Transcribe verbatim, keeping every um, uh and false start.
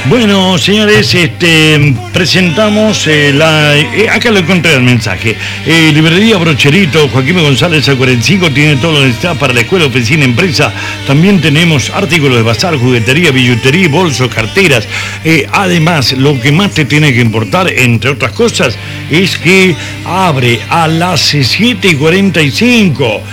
Bueno, señores, este, presentamos eh, la... Eh, acá lo encontré el mensaje. Eh, librería Brocherito, Joaquín González al cuarenta y cinco, tiene todo lo que necesita para la escuela, oficina, empresa. También tenemos artículos de bazar, juguetería, billutería, bolsos, carteras. Eh, además, lo que más te tiene que importar, entre otras cosas, es que abre a las siete y cuarenta y cinco.